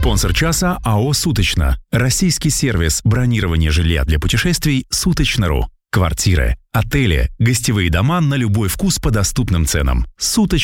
Спонсор часа АО «Суточно». Российский сервис бронирования жилья для путешествий «Суточно.ру». Квартиры, отели, гостевые дома на любой вкус по доступным ценам. «Суточно».